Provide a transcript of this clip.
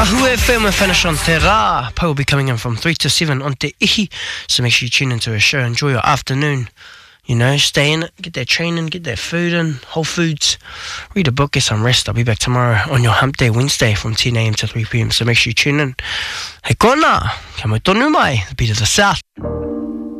Tahu FM will finish on Te Rā. Pau will be coming in from 3 to 7 on Te Ihi. So make sure you tune into a show. Enjoy your afternoon. You know, stay in it, get that training, get that food in, Whole Foods. Read a book, get some rest. I'll be back tomorrow on your hump day, Wednesday, from 10 a.m. to 3 p.m. So make sure you tune in. Hei kona, kia mai tonu mai, the beat of the South.